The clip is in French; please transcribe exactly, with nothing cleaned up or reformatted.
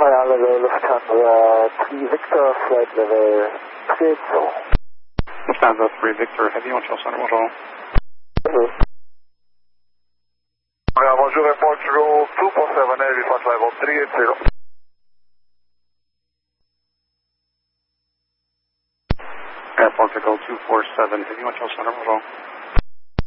Royal Level Lufthansa three Victor, flight level three zero. Lufthansa three Victor, Heavy Montreal Center, bonjour. Bonjour. Yeah, bonjour, report Portugal two four seven Heavy flight level three eight zero. Air Portugal two four seven, Heavy Montreal Center, bonjour.